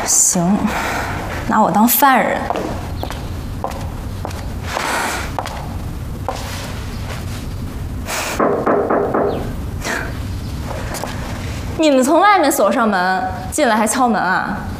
行，拿我当犯人。你们从外面锁上门，进来还敲门啊？